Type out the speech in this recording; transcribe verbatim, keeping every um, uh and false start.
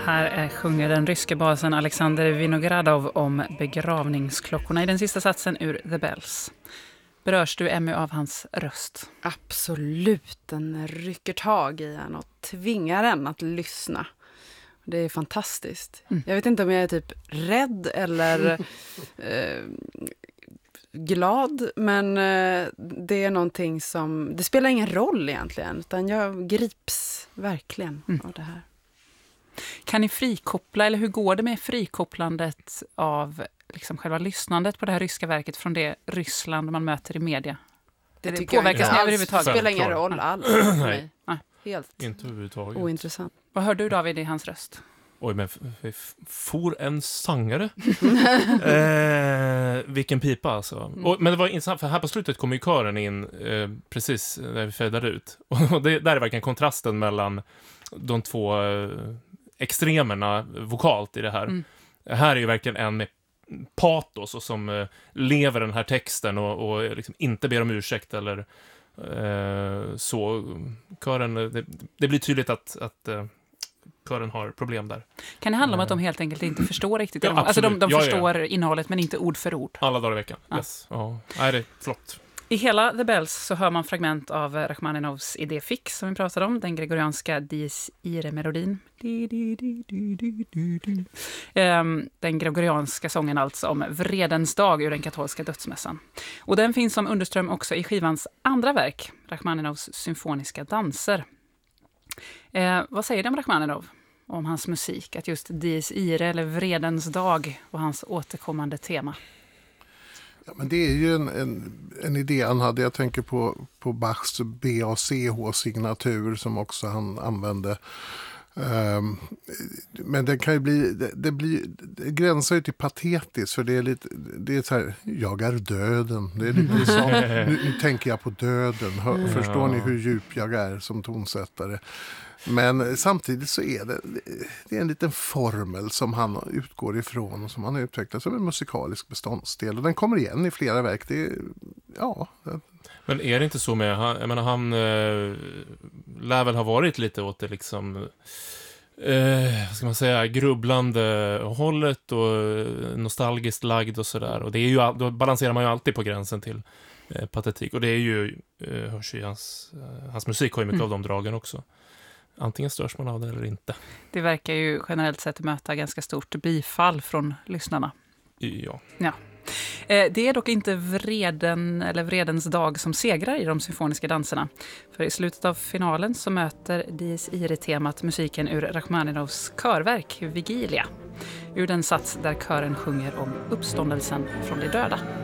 Här är, sjunger den ryske basen Alexander Vinogradov om begravningsklockorna i den sista satsen ur The Bells. Berörs du, Emmy, av hans röst? Absolut, den rycker tag i en och tvingar en att lyssna. Det är fantastiskt. Mm. Jag vet inte om jag är typ rädd eller eh, glad, men eh, det är någonting som, det spelar ingen roll egentligen, utan jag grips verkligen mm. av det här. Kan ni frikoppla, eller hur går det med frikopplandet av liksom själva lyssnandet på det här ryska verket från det Ryssland man möter i media? Det, det påverkas ni överhuvudtaget? Det spelar ingen roll alls för mig. Nej. Helt inte överhuvudtaget. Ointressant. Vad hör du, David, i hans röst? Oj, men f- for en sångare. eh, vilken pipa alltså. Mm. Och, men det var intressant, för här på slutet kom ju kören in eh, precis när vi fejdade ut. Och det, där är verkligen kontrasten mellan de två eh, extremerna vokalt i det här. Mm. Här är ju verkligen en med patos och som eh, lever den här texten och, och liksom inte ber om ursäkt eller eh, så. Kören, det, det blir tydligt att, att eh, kören har problem där. Kan det handla om att de helt enkelt inte förstår riktigt? Ja, alltså de, de ja, förstår ja. innehållet men inte ord för ord. Alla dagar i veckan, ja. yes. Ja. Nej, det är flott. I hela The Bells så hör man fragment av Rachmaninovs idéfix som vi pratade om, den gregorianska Dies Irae-melodin. Um, den gregorianska sången alltså om vredens dag ur den katolska dödsmässan. Och den finns som underström också i skivans andra verk, Rachmaninovs symfoniska danser. Uh, vad säger det om Rachmaninov? Om hans musik, att just Dies Irae eller vredens dag var hans återkommande tema. Ja, men det är ju en, en, en idé han hade. Jag tänker på, på Bachs B A C H-signatur som också han använde. Um, men det kan ju bli, det, det blir, det gränsar ju till patetiskt, för det är lite, det är så här, jag är döden. Det är lite så, nu, nu tänker jag på döden. Hör, mm. Förstår ni hur djup jag är som tonsättare? Men samtidigt så är det, det är en liten formel som han utgår ifrån och som han har utvecklat som en musikalisk beståndsdel. Och den kommer igen i flera verk. Det är, ja... Det... Men är det inte så med, han, jag menar, han äh, lär väl ha varit lite åt det liksom, äh, vad ska man säga, grubblande hållet och nostalgiskt lagd och sådär. Och det är ju, då balanserar man ju alltid på gränsen till äh, patetik. Och det är ju, äh, hörs ju hans, äh, hans musik har ju mycket mm. av de dragen också. Antingen störs man av det eller inte. Det verkar ju generellt sett möta ganska stort bifall från lyssnarna. Ja. Ja. Det är dock inte vreden eller vredens dag som segrar i de symfoniska danserna. För i slutet av finalen så möter Dies Irae-temat musiken ur Rachmaninovs körverk Vigilia. Ur den sats där kören sjunger om uppståndelsen från de döda.